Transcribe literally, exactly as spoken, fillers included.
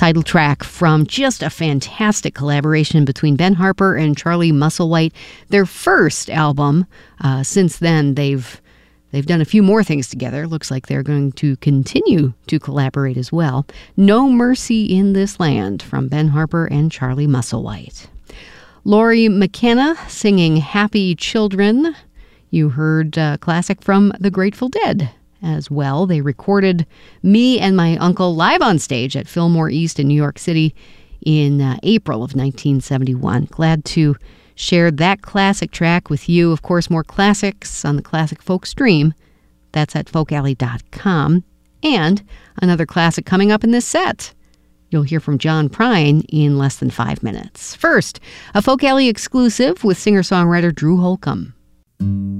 title track from just a fantastic collaboration between Ben Harper and Charlie Musselwhite. Their first album. Uh, since then, they've they've done a few more things together. Looks like they're going to continue to collaborate as well. No Mercy in This Land from Ben Harper and Charlie Musselwhite. Lori McKenna singing Happy Children. You heard a classic from the Grateful Dead as well. They recorded Me and My Uncle live on stage at Fillmore East in New York City in uh, April of nineteen seventy-one. Glad to share that classic track with you. Of course, more classics on the Classic Folk Stream. That's at folk alley dot com. And another classic coming up in this set. You'll hear from John Prine in less than five minutes. First, a Folk Alley exclusive with singer-songwriter Drew Holcomb.